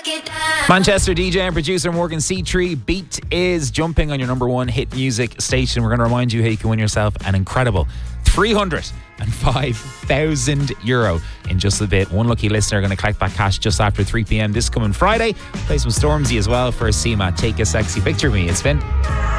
Manchester DJ and producer Morgan C3. Beat is jumping on your number one hit music station. We're going to remind you how you can win yourself an incredible €305,000 in just a bit. One lucky listener going to collect that cash just after 3 p.m. this coming Friday. Play some Stormzy as well for Seema. Take a sexy picture of me. It's Finn.